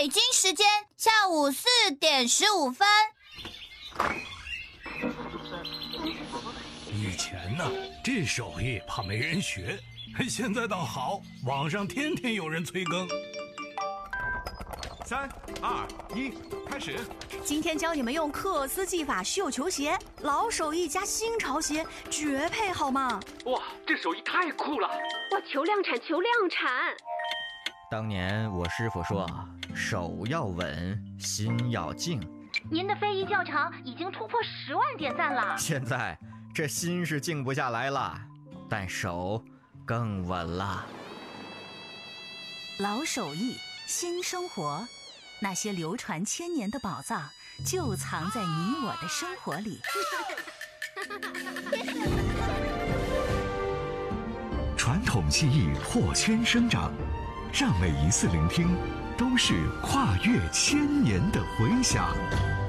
北京时间下午4:15。 以前呢，这手艺怕没人学，现在倒好，网上天天有人催更。 3、2、1，开始！ 今天教你们用克斯技法绣球鞋，老手艺加新潮鞋，绝配好吗？ 哇，这手艺太酷了！ 哇，求量产，求量产！ 当年我师傅说，手要稳，心要静。 您的非遗教程已经突破10万点赞了。 现在这心是静不下来了，但手更稳了。 老手艺，新生活，那些流传千年的宝藏，就藏在你我的生活里。 传统技艺破圈生长，让每一次聆听都是跨越千年的回响。